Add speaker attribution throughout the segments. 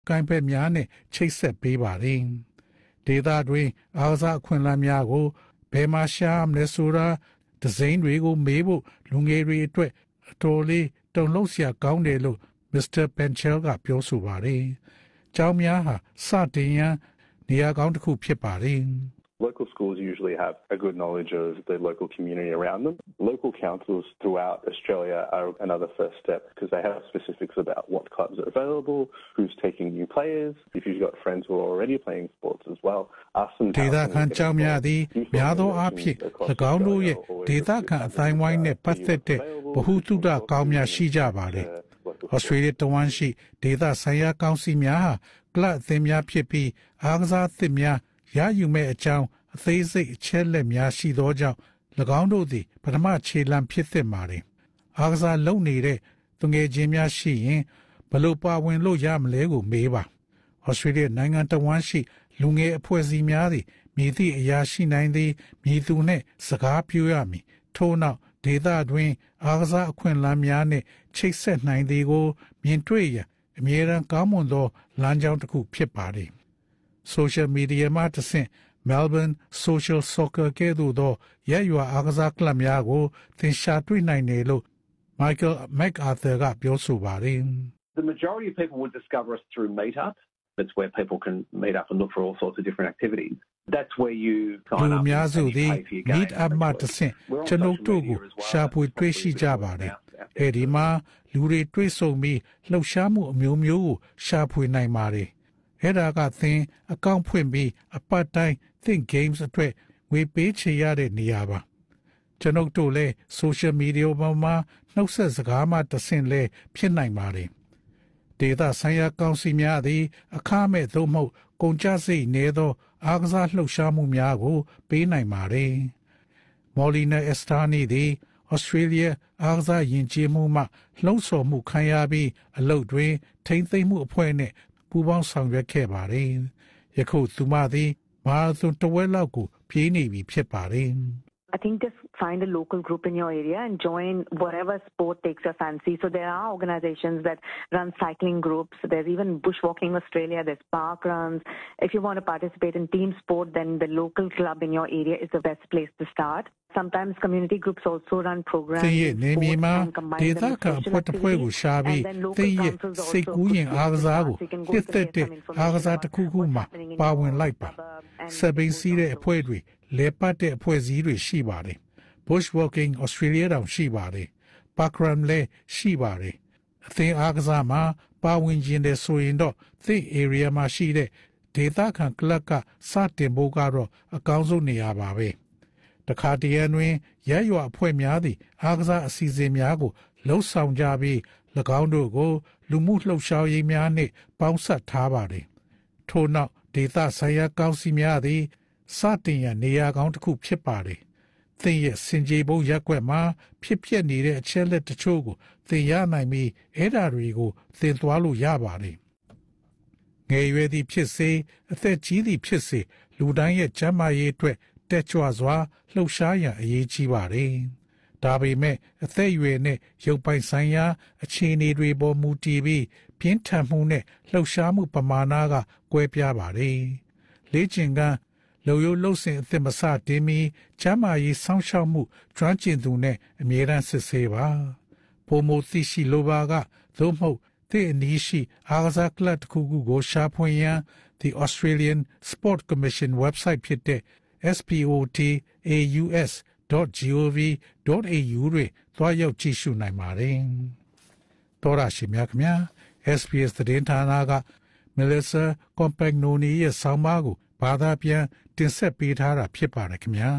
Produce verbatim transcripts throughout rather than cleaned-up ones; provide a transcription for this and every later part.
Speaker 1: ကိုင်ဖက်များနဲ့ချိတ်ဆက်ပေးပါတယ်ဒေသတွင်အားကစားအခွင့်အလမ်းများကိုဘယ်မှာရှာမလဲဆိုတာဒီဇိုင်းတွေကိုမေးဖို့လူငယ်တွေအတွက်အတော်လေးတုံ့လှုပ်ရှားကောင်းတယ်လို့ Mister Panchel ကပြောဆိုပါတယ်။ကျောင်းများဟာစတင်ရန်နေရာကောင်းတစ်ခုဖြစ်ပါတယ်။
Speaker 2: Local schools usually have a good knowledge of the local community around them. Local councils throughout Australia are another first step because they have specifics about what clubs are available, who's taking new players. If you've got friends who are already playing sports as well, ask them.
Speaker 1: ဒေသခံကျောင်းများသည်များသောအားဖြင့်၎င်းတို့ရဲ့ဒေသခံအတိုင်းဝိုင်းနဲ့ပတ်သက်တဲ့ဗဟုသုတကောင်းများရှိကြပါတယ်။ Australia တဝန်းရှိဒေသဆိုင်ရာကောင်စီများဟာကလပ်အသင်းများဖြစ်ပြီးအားကစားသစ်များရယူမဲ့အကြောင်းအသေးစိတ်အချက်လက်များရှိသောကြောင့်၎င်းတို့သည်ပထမခြေလှမ်းဖြစ်သင့်ပါတယ်။အားကစားလုပ်နေတဲ့သူငယ်ချင်းများရှိရင်ဘလို့ပါဝင်လို့ရမလဲကိုမေးပါ။ Australia နိုင်ငံတဝန်းရှိလူငယ်အဖွဲ့အစည်းများသည်မြည်သည့်အရာရှိနိုင်သည်မြည်သူနှင့်စကားပြောရမည်။ထို့နောက်ဒေသတွင်အားကစားအခွင့်အလမ်းများနှင့်ချိတ်ဆက်နိုင်သည်ကိုမြင်တွေ့ရန်အမြဲတမ်းကောင်းမွန်သောလမ်းကြောင်းတစ်ခုဖြစ်ပါတယ်။ Social media မှာတဆင့် Melbourne Social Soccer ကဲ့သို့သောရက်ရွာအားကစားကလပ်များကိုသင်ရှာတွေ့နိုင်တယ်လို့ Michael MacArthur ကပြောဆိုပါတယ်။
Speaker 3: The majority of people would discover us through Meetup. That's where people can meet up and look for all sorts of different activities. That's where you sign up and you pay for your game.
Speaker 1: Meet up မှာတဆင့်ကျွန်ုပ်တို့ကိုရှာဖွေတွေ့ရှိကြပါတယ်။အဲဒီမှာလူတွေတွေ့ဆုံပြီးလှုပ်ရှားမှုအမျိုးမျိုးကိုရှာဖွေနိုင်ပါတယ်။အဲ့ဒါကသင်အကောင့်ဖွင့်ပြီးအပတ်တိုင်း Think Games အတွက်ငွေပေးချေရတဲ့နေရာပါကျွန်ုပ်တို့လည်း social media ပေါ်မှာနှုတ်ဆက်စကားမှတဆင့်လဲဖြစ်နိုင်ပါတယ်ဒေတာဆိုင်ရာကောင်စီများသည်အခမဲ့သို့မဟုတ်ကုန်ကျစရိတ်နည်းသောအားကစားလှုပ်ရှားမှုများကိုပေးနိုင်ပါတယ်မော်လီနာအက်စတာနီသည် Australia အားကစားယဉ်ကျေးမှုမှလှုံ့ဆော်မှုခံရပြီးအလုပ်တွင်ထိမ့်သိမ်းမှုအဖွဲ့နှင့်ပူးပေါင်းဆောင်ရွက်ခဲ့ပါတယ်ယခုသူမသည်မာရသွန်တဝက်လောက်ကိုပြေးနေပြီဖြစ်ပါတယ်
Speaker 4: I think just find a local group in your area and join whatever sport takes your fancy. So there are organizations that run cycling groups. There's even Bushwalking Australia. There's park runs. If you want to participate in team sport, then the local club in your area is the best place to start. Sometimes community groups also run programs.
Speaker 1: သင်ရဲ့နေမြေမှာဒေသခံအဖွဲ့တစ်ဖွဲ့ကိုရှာပြီးသင်ရဲ့စိတ်ကူးရင်အားကစားကိုတစ်သက်တဲ့အားကစားတစ်ခုခုမှာပါဝင်လိုက်ပါစပင်းစီးတဲ့အဖွဲ့တွေလဲပတ်တဲ့အဖွဲ့အစည်းတွေရှိပါတယ် Bushwalking Australia တောင်ရှိပါတယ် Parkrun လည်းရှိပါတယ်အသင်းအားကစားမှာပါဝင်ခြင်းတဲ့ဆိုရင်တော့သင် area မှာရှိတဲ့ဒေသခံကလပ်ကစတင်ဖို့ကတော့အကောင်းဆုံးနေရာပါပဲတခါတရံတွင်ရရွာအဖွဲ့များသည့်အားကစားအစီအစဉ်များကိုလှုပ်ဆောင်ကြပြီး၎င်းတို့ကိုလူမှုလှုပ်ရှားရေးများနှင့်ပေါင်းစပ်ထားပါတယ်ထို့နောက်ဒေသဆိုင်ရာကောင်စီများသည်စတင်ရနေရာကောင်းတစ်ခုဖြစ်ပါတယ်သင်ရဲ့စင်ကြေဘုံရက်ွက်မှာဖြစ်ပျက်နေတဲ့အချက်လက်တချို့ကိုသင်ရနိုင်ပြီးအဲ့ဓာတွေကိုသင်သွားလို့ရပါတယ်ငယ်ရွယ်သည့်ဖြစ်စေအသက်ကြီးသည့်ဖြစ်စေလူတိုင်းရဲ့ကျန်းမာရေးအတွက်တက်ကြွစွာလှုပ်ရှားရန်အရေးကြီးပါတယ်ဒါပေမဲ့အသက်အရွယ်နဲ့ရုပ်ပိုင်းဆိုင်ရာအခြေအနေတွေပေါ်မူတည်ပြီးပြင်းထန်မှုနဲ့လှုပ်ရှားမှုပမာဏကကွဲပြားပါတယ်လေ့ကျင့်ခန်းလုံရုပ်လှုပ်ဆင်အသစ်မစတင်မီကျမ်းမာရေးစောင့်ရှောက်မှုကျွမ်းကျင်သူနဲ့အမြဲတမ်းစစ်ဆေးပါပုံမသိရှိလိုပါကသို့မဟုတ်သည့်အနည်းရှိအားကစားကလပ်တစ်ခုခုကိုရှာဖွေရန် The Australian Sport Commission website ဖြစ်တဲ့ s p o t a u s dot gov dot a u တွင်သွားရောက်ကြည့်ရှုနိုင်ပါတယ်တော်ရရှိမြခင်များ S B S သတင်းဌာနက Melissa Compagnoni ရဲ့ဆောင်းပါးကိုဘာသာပြန်တင်ဆက်ပေးထားတာဖြစ်ပါတယ်ခင်ဗျာ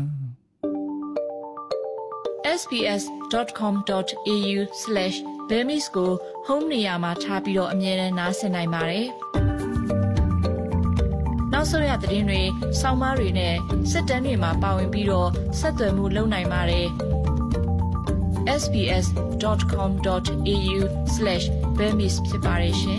Speaker 5: s b s dot com dot a u slash burmese ကို home နေရာမှာထားပြီးတော့အမြဲတမ်းနားဆင်နိုင်ပါတယ်နောက်ဆုံးရသတင်းတွေဆောင်းပါးတွေနဲ့စစ်တမ်းတွေမှာပါဝင်ပြီးတော့ဆက်သွယ်မှုလုပ်နိုင်ပါတယ် s b s dot com dot a u slash burmese ဖြစ်ပါတယ်ရှင်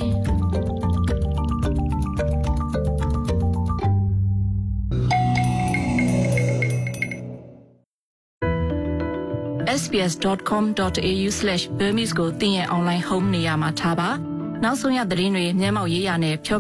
Speaker 5: s b s dot com dot a u slash burmese ကိုသင်ရဲ့ online home နေရာမှာထားပါနောက်ဆုံးရသတင်းတွေမျက်မှောက်ရေးရနဲ့ဖြော